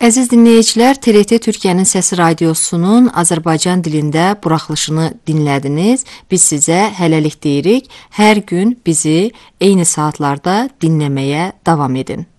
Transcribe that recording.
Əziz dinləyicilər, TRT Türkiyənin Səsi Radiosunun Azərbaycan dilində buraxılışını dinlədiniz. Biz sizə hələlik deyirik. Hər gün bizi eyni saatlarda dinləməyə davam edin.